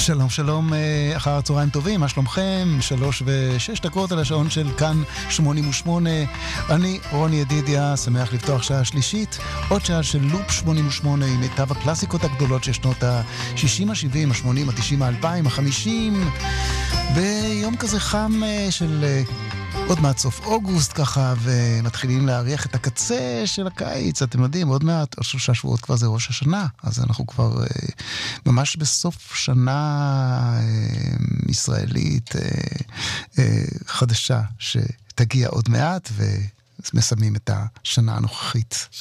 שלום, שלום, אחר הצהריים טובים, מה שלומכם? 3:06 על השעון של כאן 88. אני רוני ידידיה, שמח לפתוח שעה שלישית, עוד שעה של לופ 88 עם מיטב הקלאסיקות הגדולות של שנות ה-60, ה-70, ה-80, ה-90, ה-2000, ה-50, ביום כזה חם של עוד מעט סוף אוגוסט ככה, ומתחילים להריח את הקצה של הקיץ, אתם יודעים, עוד מעט, עוד 3 שבועות כבר זה ראש השנה, אז אנחנו כבר ממש בסוף שנה ישראלית חדשה, שתגיע עוד מעט, ומסיימים את השנה הנוכחית.